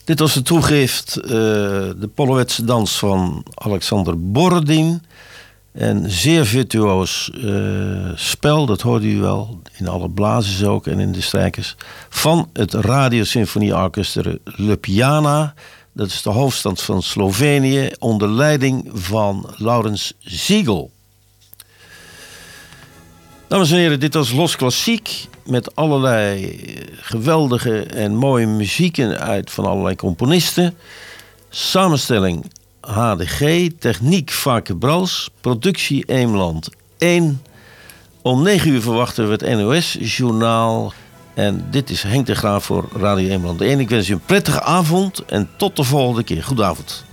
Dit was de toegift, de Pollewetse dans van Alexander Borodin. En zeer virtuoos spel, dat hoorde u wel, in alle blazers ook en in de strijkers, van het Radiosymfonieorkester Ljubljana. Dat is de hoofdstad van Slovenië, onder leiding van Laurens Ziegel. Dames en heren, dit was Los Klassiek met allerlei geweldige en mooie muzieken uit van allerlei componisten. Samenstelling HDG, techniek Varke Brals, productie Eemland 1. Om 9 uur verwachten we het NOS-journaal. En dit is Henk de Graaf voor Radio Eemland 1. Ik wens u een prettige avond en tot de volgende keer. Goedenavond.